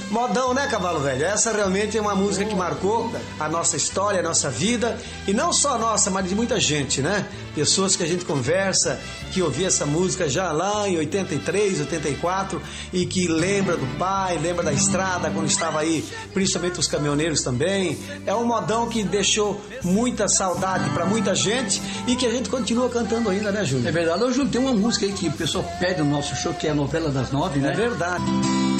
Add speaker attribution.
Speaker 1: Modão, né, Cavalo Velho? Essa realmente é uma música que marcou a nossa história, a nossa vida, e não só a nossa, mas de muita gente, né? Pessoas que a gente conversa, que ouvia essa música já lá em 83, 84, e que lembra do pai, lembra da estrada, quando estava aí, principalmente os caminhoneiros também. É um modão que deixou muita saudade para muita gente e que a gente continua cantando ainda, né, Júnior?
Speaker 2: É verdade. Ô, Júnior, tem uma música aí que o pessoal pede no nosso show, que é a Novela das 9, né?
Speaker 1: É verdade.